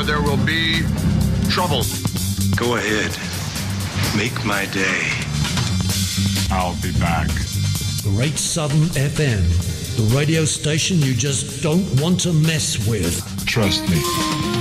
there will be trouble. Go ahead. Make my day. I'll be back. Great Southern FM, the radio station you just don't want to mess with. Trust me.